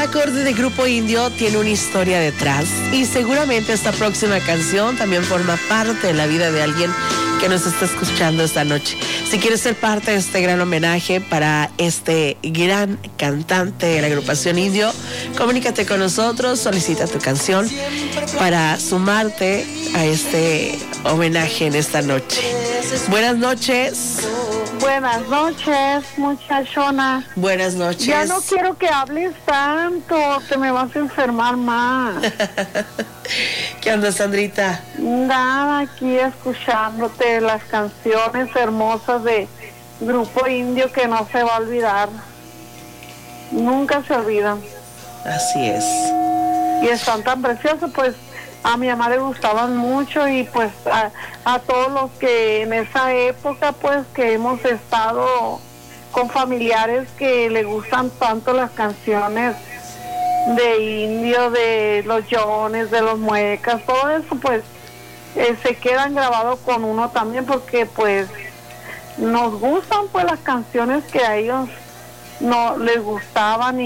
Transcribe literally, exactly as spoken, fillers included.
acorde de Grupo Indio tiene una historia detrás y seguramente esta próxima canción también forma parte de la vida de alguien que nos está escuchando esta noche. Si quieres ser parte de este gran homenaje para este gran cantante de la agrupación Indio, comunícate con nosotros, solicita tu canción para sumarte a este homenaje en esta noche. Buenas noches. Buenas noches, muchachona. Buenas noches. Ya no quiero que hables tanto, te me vas a enfermar más. ¿Qué onda, Sandrita? Nada, aquí escuchándote las canciones hermosas de Grupo Indio que no se va a olvidar. Nunca se olvidan. Así es. Y están tan preciosas, pues a mi mamá le gustaban mucho y pues a, a todos los que en esa época pues que hemos estado con familiares que le gustan tanto las canciones de Indio, de los Jones, de los Muecas, todo eso pues eh, se quedan grabados con uno también porque pues nos gustan pues las canciones que a ellos no les gustaban.